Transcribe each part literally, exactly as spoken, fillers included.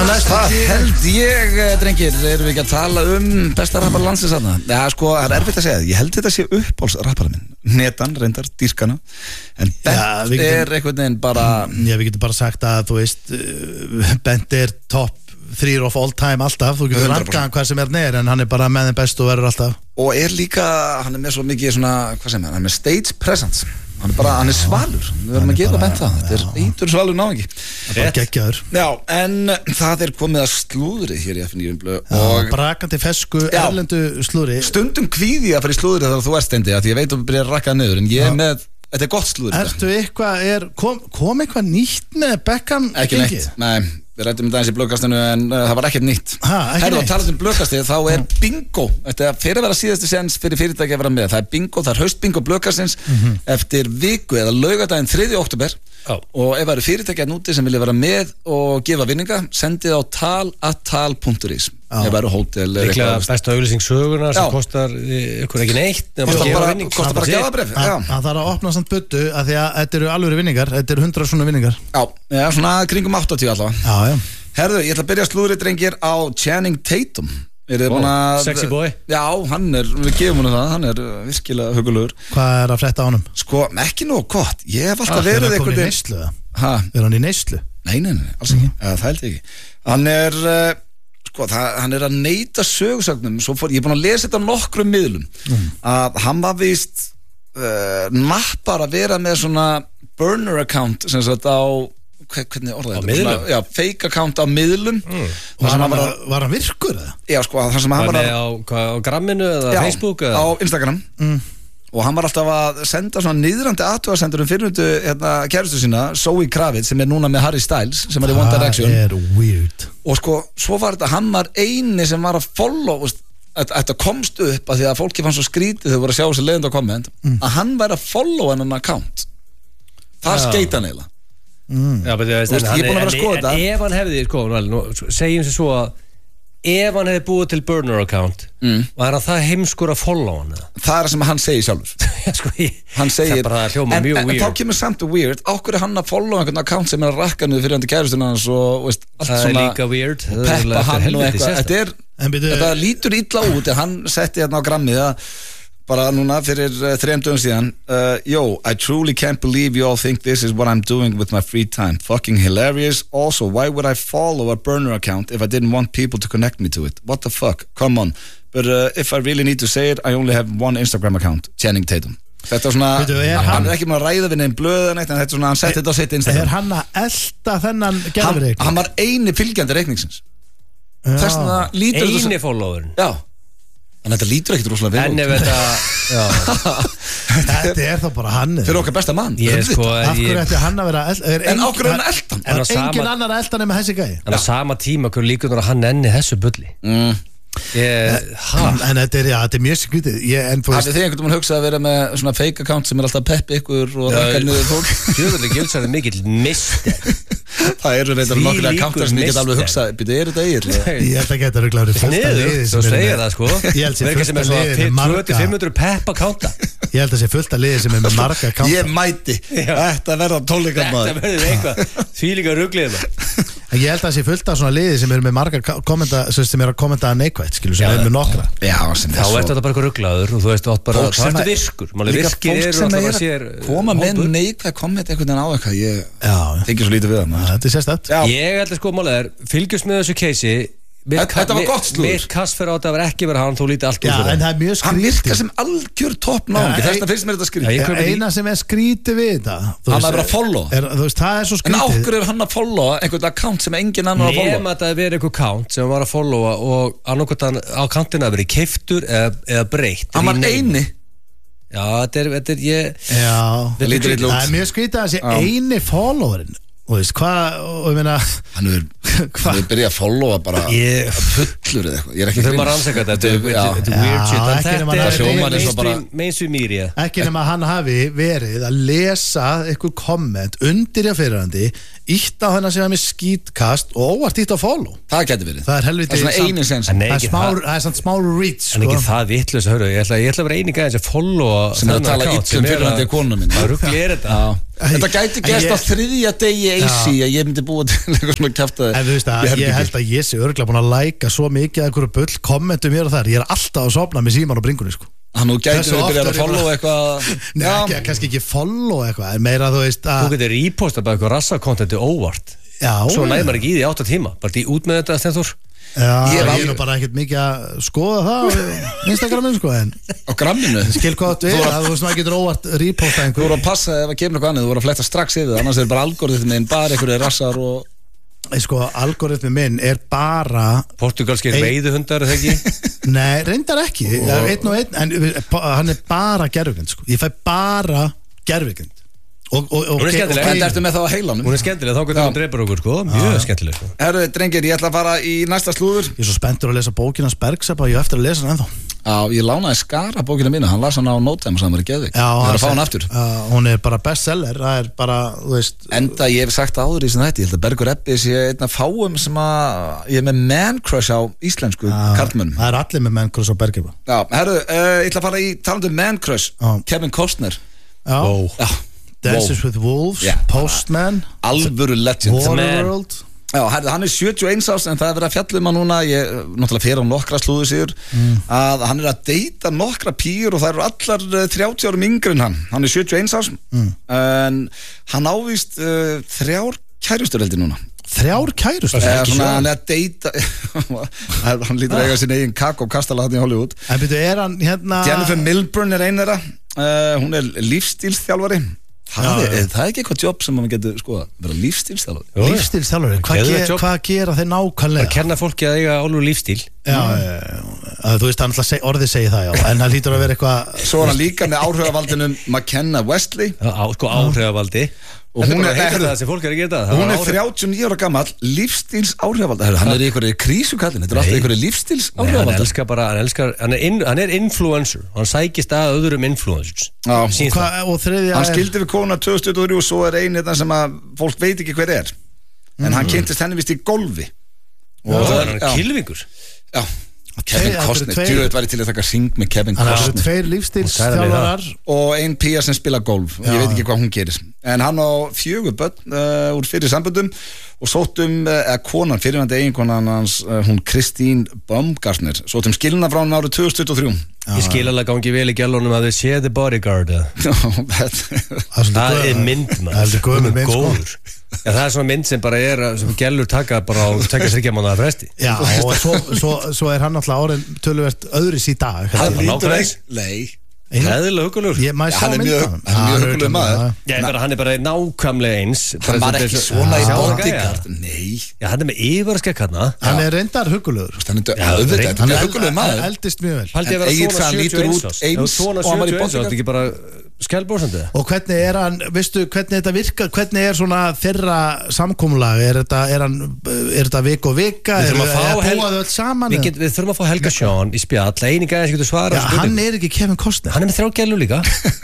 Það held ég, drengir, erum við ekki að tala um besta rappar landsins þarna? Já, sko, það er erfitt að segja. Ég held þetta sé uppáhaldsrappara minn. Netan, reyndar, dýrkana. En Bent ja, er einhvern veginn bara... Já, við getum bara sagt að, þú veist, Bent er topp þrýr of all time alltaf. Þú getur rankaðan hvað sem er neður, en hann er bara með þeim bestu og verður alltaf. Og er líka, hann er með svo mikið svona, hvað sem er, hann er með stage presence. Hann er bara, hann er svalur. Við verðum að gefa Bent það. Þetta er eitur svalur náðingi. Það er bara geggjaður. Já, en það er komið að slúðri hér í F níu Blöð. Og brakandi fesku, erlendu slúðri. Stundum kvíði ég að fara í slúðri þegar þú ert steindi, að ég veit að við byrja að rakka niður, en ég er með, þetta er gott slúðri. Ertu eitthvað, er, kom, kom eitthvað nýtt með Beckham? Ekki neitt, nei. Við rættum þetta eins í blöðkastinu en uh, það var ekkert nýtt. Herðu að tala um blöðkastið, þá er bingo. Þetta fyrir að vera síðastu séns fyrir fyrirtæki að vera með. Það er bingo, það er haustbingo blöðkastins mm-hmm. eftir viku eða laugardaginn þriðja október. Oh. Og ef það eru fyrirtæki að núti sem vilja vera með og gefa vinninga, sendið á tal at tal punktur is. Oh. Ef það eru hótel eða eitthvað. Besta auglýsing söguna sem kostar ykkur ekki neitt. Kostar bara, kostar bara gjafabréf. Það þarf að opna samt buddu að því að þetta eru alvöru vinningar. Þetta eru hundrað svona vinningar. Já, já, svona kringum áttatíu allavega. Já, já. Herðu, ég ætla að byrja að slúðri drengir á Channing Tatum. Oh, að, sexy boy. Já, hann er, við gefum hann það, hann er virkilega hugulegur. Hvað er að frétta á honum? Sko, ekki nóg gott. Ég hef alltaf ah, verið eitthvað í neyslu. Hæ? Er hann í neyslu? Nei, nei, nei, alls ekki. Mm-hmm. Það held ég ekki. Hann er, uh, sko, það, hann er að neita sögursögnum. Svo fór, ég er búin að lesa þetta á nokkrum miðlum. Mm. Að hann var víst uh, nappar að vera með svona burner account, sem sagt á... hvernig orðaði þetta? Miðlum? Já, fake account á miðlum mm. Og hann var, að, var hann virkur eða? Já, sko, það sem hann var að... Á, á gramminu eða já, Facebook eða? Já, á Instagram mm. Og hann var alltaf að senda svona niðrandi athugasemdir um fyrirmyndu hérna kærustu sína, Zoe Kravitz, sem er núna með Harry Styles, sem er í One Direction. Það er weird. Og sko, svo var þetta, hann var eini sem var að follow, þetta komst upp að því að fólki fann svo skrítið þegar voru að sjá þessi leiðandi á komment, mm. að hann væri að follow hennan account. Það ja. Skeita hann eiginlega. Mm. Já, bet, veist, veist, hann, ég er búin að vera að skoða þetta. En ef hann hefði, sko, nú, segjum sér svo að ef hann hefði búið til burner account mm. var hann það heimskur að follow hann eða? Það er það sem hann segir sjálfur. Sko, ég, hann segir, það bara hljóma mjög en, weird. En þá kemur samt weird, ákveður hann að follow einhvern account sem er að rakka niður fyrir hann til kærustuna hans og veist, allt það svona er líka weird og peppa hann og eitthvað. Þetta er, þetta lítur illa út en hann setti hérna á grammið að bara núna fyrir uh, þrejum dögum síðan uh, Yo, I truly can't believe you all think this is what I'm doing with my free time. Fucking hilarious. Also, why would I follow a burner account if I didn't want people to connect me to it? What the fuck? Come on. But uh, if I really need to say it, I only have one Instagram account. Channing Tatum. Þetta er svona, Veitu, er hann, hann hann er ekki með að ræða við nefn blöðan eitt en þetta er svona, hann setti þetta á sitt Instagram. Er hann að elta þennan gerðurreikning? Hann, hann var eini fylgjandi reikningsins. Þess vegna lítur þetta eini followerin? Já. En þetta lítur ekkert rosalega vel. En ef þetta Þetta er þá bara hann fyrir okkar besta mann. Ég sko Af hverju ætti hann að vera er En á hverju er hann að elta hann? En engin annar að elta nema þessi gæi. En á sama tíma hverju líkur að hann enni þessu bulli mm. Ég, en þetta er, já, þetta er mjög skrítið. Hafið þið einhvern veginn hugsað að vera með svona fake account sem er alltaf peppi ykkur og rakkar niður fólk? Fjöðurlega gilsar er mikill mister. Það eru reyndar nokkur accountar sem ég get alveg hugsað býta, er þetta eiginlega? Ég held að geta rugglega verið fullt af liði Svo segir það sko Verkar sem er svona tvö til fimm hundruð pepp accounta. Ég held að sé fullt af liði sem er með marga accounta. Ég mæti, þetta verða tónleikar maður. Þetta verður eitthvað þvílíka ruglið Ég held að það sé fullt af svona liði sem eru með marga kommenta, sem eru að kommenta neikvætt, skilur, sem eru með nokkra. Já, sem þá ertu þetta bara eitthvað rugglaður og þú veist, bara, það ertu virkur. Líka fólk sem er að koma með neikvætt kommenta einhvern veginn á eitthvað, ég þykir svo lítið við það. Þetta er sérstætt. Ég held að sko málið er, fylgjast með þessu keisi. Þetta var gott slúður. Mitt kast fyrir á þetta að vera ekki verið hann, þú lítið allt út fyrir en það er mjög skrítið. Hann virkar sem algjör topp náungi, þess vegna finnst mér þetta skrítið. Eina sem er skrítið við þetta hann er bara að follow það er svo skrítið. En á hverju er hann að followa einhvern account sem engin annar að followa? Nefn að það er verið einhver account sem hann var að followa og annarkvæmt á accountinu að verið keiftur eða breytt. Hann var eini. Já, þetta er, þetta er ég það er mjög skrítið að sé eini followerinn. Og veist, hvað, og ég meina hann er byrjað að followa bara ég, fullur eða eitthvað, ég er ekki fyrir maður að ansaka þetta, þetta er weird shit en þetta er mainstream, mainstream media ekki nema hann hafi verið að lesa eitthvað komment undir að fyrirhandi, ítt á hennar sem er með skítkast og óvart ítt á follow það getur verið, það er helviti það er svona einu sens það er svona smá reach en ekki það vitlaust, hörru, ég ætla að vera eini gæðin sem followa sem er að tala illa um fyrirhandi konuna mín það ruggli er þetta Þetta gæti gæst á þriðja degi A C að ég myndi búa til eitthvað svona kæfta. En þú veist að ég, ég held að ég sé örgulega búin að læka svo mikið að einhverju bull kommentum mér og þar. Ég er alltaf að sofna með síman og bringunni sko. Þannig að þú gæti við byrjað að follow eitthvað. Nei, ekki, kannski ekki follow eitthvað, en meira þú veist að þú getur reposta bara eitthvað rassakontenti óvart. Já, svo næði maður ekki í því átta tíma. Bara því út með þetta Steinþór. Já, ég er nú bara ekkert mikið að skoða það á Instagraminu sko en á gramminu skil hvað þú er að þú veist maður getur óvart reposta einhver. Þú voru að passa ef að kemur eitthvað annað, þú voru að fletta strax yfir það, annars er bara algoritmin bara einhverju rassar og sko algoritmi minn er bara portugalskir veiðuhundar eða ekki? Nei, reyndar ekki, einn og einn en hann er bara gervigrind sko, ég fæ bara gervigrind. Og, og, og, hún er skemmtileg, en ertu með þá að heilanum? Hún er skemmtileg, þá getur hún dreipur okkur sko, mjög skemmtileg sko. Herru, drengir, ég ætla að fara í næsta slúður. Ég er svo spenntur að lesa bókina Bergseppa, ég er eftir að lesa hann ennþá. Já, ég lánaði Skara bókina mínu, hann las hann á Nótæm og saman var í geðvik. Já, það er að fá hann aftur. Uh, hún er bara bestseller, það er bara, þú veist. Enda, ég hef sagt áður í sem þetta, ég held að Bergur Ebbi sé einn af fáum sem að ég er með man crush á íslensku karlmönnum. Það er allir með man crush á Bergseppa. Já, herru, uh, ég ætla að fara í talandi um man crush, Kevin Costner. Já. Já. Dances wow. with Wolves, yeah. Postman, alvöru legend, Waterworld. Já, herri, hann er sjötíu og eins árs en það er verið að fjalla um hann núna, ég náttúrulega fer á nokkra slúður sigur, mm. að hann er að deyta nokkra pýr og það eru allar þrjátíu árum yngri en hann, hann er sjötíu og eins árs, mm. en hann ávist uh, þrjár kærustur heldur núna. Þrjár kærustur? Það er svona, hann er að deyta, hann lítur að eiga sin eigin kakó kastala hann í Hollywood. En byrju, er hann hérna... Jennifer Milburn er ein þeirra, uh, hún er lífstílsþjálfari. Það er, er, það er ekki eitthvað jobb sem maður getur skoða, vera lífstílsþjálfari. Lífstílsþjálfari, hvað ger, hva gera þeir nákvæmlega? Það kenna fólki að eiga álur lífstíl. Já, mm. þú veist, hann alltaf seg, orðið segir það, já, en það lítur að vera eitthvað... Svo er hann líka með áhrifavaldinum McKenna Westley. Já, sko áhrifavaldi. Og hún er, er, það sem fólk er að gera það. Hún er þrjátíu og níu ára gamall, lífstíls áhrifavald. Hann er í einhverju krísukallin, þetta er alltaf einhverju lífstíls áhrifavald. Hann elskar bara, hann elskar, hann er, in, hann er influencer, hann sækist að öðrum influencers. Já, og, hva, og þriðja hann skildi við kona tvö þúsund tuttugu og þrjú og svo er einn þetta sem að fólk veit ekki hver er. En mm. hann kynntist henni vist í golfi. Og já, hann er kilvingur. Já. Kevin Costner, djúveit var ég til að taka syng með Kevin Costner. Það eru tveir lífstílsþjálfarar og ein pía sem spila golf. Já. Ég veit ekki hvað hún gerir. En hann á fjögur börn uh, úr fyrir samböndum og sóttum, eða uh, konan, fyrirvændi eiginkonan hans, uh, hún Kristín Baumgartner, sóttum skilna frá hann árið tvö þúsund tuttugu og þrjú. Ég skil alveg gangi vel í gælunum að þau sé The Bodyguard. Það er mynd maður. Það er góður. Já, það er svona mynd sem bara er sem gælur taka bara á taka sér ekki að mánuða fresti. Já, og svo, svo, svo er hann alltaf árin töluvert öðris í dag. Það er nákvæmlega. Nei. Hæðilega huggulegur. Ég maður sjá mynd hann. Hann er mjög huggulegur maður. Já, bara, hann er bara nákvæmlega eins. Hann var ekki svona í Bodyguard. Nei. Já, hann er með yfirskekk hann. Hann er reyndar huggulegur. Hann er huggulegur maður. Hann eldist mjög vel. Haldi að vera svona sjötíu og eins. Svona sjötíu og eins, það er ekki bara skælbórsandi. Og hvernig er hann, veistu, hvernig þetta virkar, hvernig er svona þeirra samkomulag, er þetta, er hann, er þetta vik og vika, er það búið öll saman? Við, get, við þurfum að fá Helga Sjón í spjall, eini gæði sem getur svara. Já, hann er ekki Kevin Costner. Hann er með þrjá gælur líka.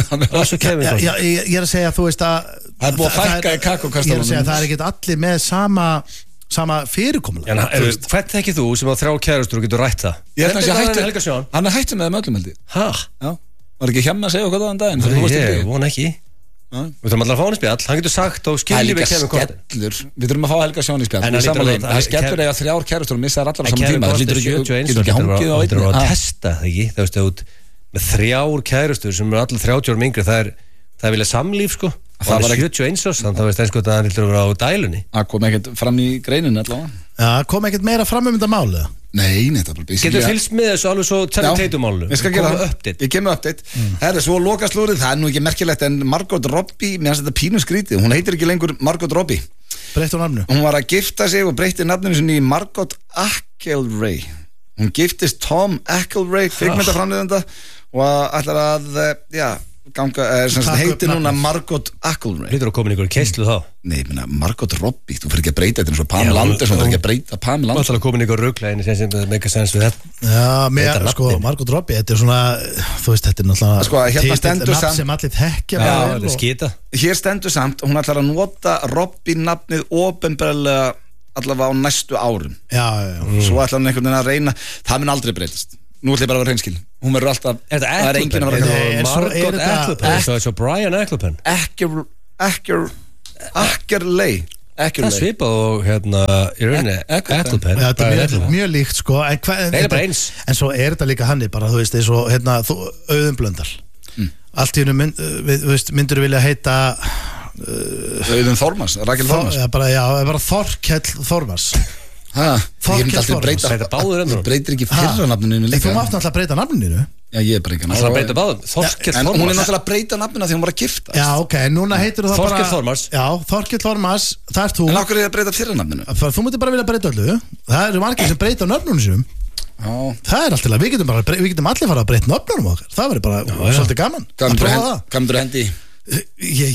Og svo Kevin Costner. Já, ég, ég er að segja, þú veist að það er búið að fækka í kakókastalanum. Ég er að segja, það er ekki allir með sama sama fyrirkomulag. Hvert þekkir þú sem á þrjá kærustur og getur rætt það? Ég held að hann er hættur með þeim öllum held ég. Hæ? Já. Var ekki hjemme að segja okkur það en daginn? Ég von ekki. Við þurfum alltaf að fá hann í spjall. Hann getur sagt og skilji við Kevin Costner. Skellur. Við þurfum að fá Helga Sjón í spjall. Það er skellur eða þrjár kærustur og missa þær allar á saman tíma. Kevin Costner sjötíu og eins og þetta er að testa það ekki. Það veist út með þrjár kærustur sem eru allar þrjátíu árum yngri. Það er það vilja samlíf sko. Og hann er sjötíu og eins árs, þannig að það veist einskot að hann vilja vera á dælunni. Það kom ekkert fram í greininu allavega. Já, kom ekkert meira fram um þetta málið. Nei, nei, það er bara bísið. Getur fylgst með þessu alveg svo Channing Tatum málinu? Ég skal gera það. Ég kem með update. Mm. Herri, svo loka slúrið, það er nú ekki merkilegt en Margot Robbie, mér finnst þetta pínu skrítið. Hún heitir ekki lengur Margot Robbie. Breytti hún nafnu? Hún var að gifta sig og breytti nafninu sinni í Margot Akelray. Hún giftist Tom Akelray, kvikmyndaframleiðanda og ætlar að, já, ganga, eh, heitir núna Margot Akelray. Lítur að koma inn ykkur keislu þá? Nei, ég meina, Margot Robbie, þú fyrir ekki að breyta þetta eins og Pam Landers, þú fyrir ekki að breyta Pam Landers. Þú ætlar að koma inn ykkur ruglæðinni sem sem það meika sens við þetta. Já, mér, sko, Margot Robbie, þetta er svona, þú veist, þetta er náttúrulega sko, hérna stendur nafn sem allir þekkja. Já, þetta er skita. Hér stendur samt, hún ætlar að nota Robbie nafnið opinberlega allavega á næstu árum. Já, já, já. Svo ætlar hún einhvern veginn að reyna, það mun aldrei breytast. Nú ætla ég bara að vera hreinskil. Hún verður alltaf, það er enginn að vera Margot Eccleston, það er svo Brian Eccleston. Akker Akkerley Það svipa og hérna í rauninni Ecclepen Það er mjög líkt sko en, hva, en, en, en, en svo er þetta líka hannig bara þú veist, svo, hérna, þú, Auðun Blöndal mm. Allt í hennu mynd, myndur vilja heita uh, Auðun Þormars, Rakel Þormars Já, bara, já, bara Þorkell Þormars Hæ, ég myndi alltaf breyta Þú breytir ekki fyrra nafninu líka Þú mátt náttúrulega að breyta nafninu Já, ég er bara ekki náttúrulega En hún er náttúrulega að breyta nafnina því hún var að gifta Já, ok, núna heitir þú það bara Þorkell Þormars Já, Þorkell Þormars, það ert þú En okkur er að breyta fyrra nafninu Þú myndir bara vilja breyta öllu Það eru margir sem breyta nöfnunum sem Það er alltaf, við getum, bara, við getum allir fara að breyta nöfnunum okkar Það verður bara svolítið gaman Hvað myndur hendi? Ég,